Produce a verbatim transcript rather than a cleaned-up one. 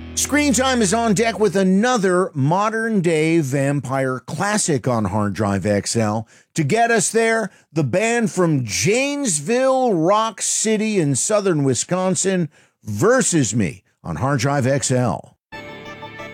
Screen Time is on deck with another modern-day vampire classic on Hard Drive X L. To get us there, the band from Janesville, Rock City in southern Wisconsin, Versus Me on Hard Drive X L.